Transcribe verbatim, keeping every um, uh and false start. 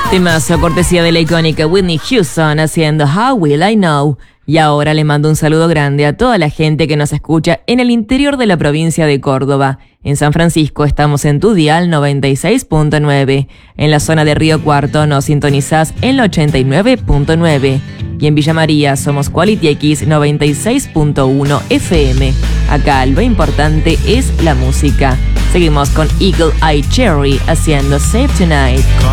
Temazo, cortesía de la icónica Whitney Houston haciendo How Will I Know. Y ahora le mando un saludo grande a toda la gente que nos escucha en el interior de la provincia de Córdoba. En San Francisco estamos en tu dial noventa y seis punto nueve. En la zona de Río Cuarto nos sintonizás en la ochenta y nueve punto nueve. Y en Villa María somos Quality X noventa y seis punto uno F M. Acá lo importante es la música. Seguimos con Eagle Eye Cherry haciendo Save Tonight.